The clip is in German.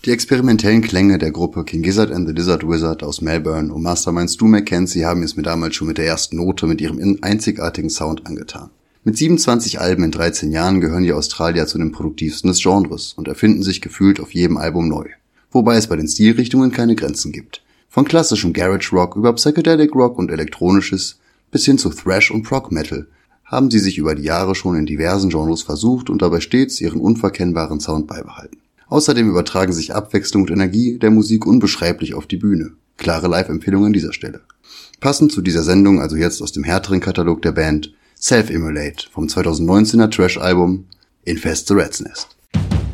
Die experimentellen Klänge der Gruppe King Gizzard and the Lizard Wizard aus Melbourne und Mastermind Stu Mackenzie haben es mir damals schon mit der ersten Note mit ihrem einzigartigen Sound angetan. Mit 27 Alben in 13 Jahren gehören die Australier zu den produktivsten des Genres und erfinden sich gefühlt auf jedem Album neu. Wobei es bei den Stilrichtungen keine Grenzen gibt. Von klassischem Garage Rock über Psychedelic Rock und Elektronisches bis hin zu Thrash und Prog Metal haben sie sich über die Jahre schon in diversen Genres versucht und dabei stets ihren unverkennbaren Sound beibehalten. Außerdem übertragen sich Abwechslung und Energie der Musik unbeschreiblich auf die Bühne. Klare Live-Empfehlung an dieser Stelle. Passend zu dieser Sendung also jetzt aus dem härteren Katalog der Band Self-Immolate vom 2019er Trash-Album Infest the Rat's Nest.